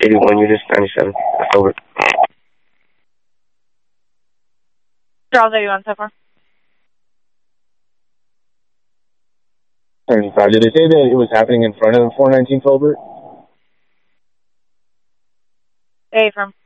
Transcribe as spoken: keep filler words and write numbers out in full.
eighty-one units, ninety-seven. That's over. Charles eighty-one so far. seventy-five. Did they say that it was happening in front of the four nineteen Filbert? A from.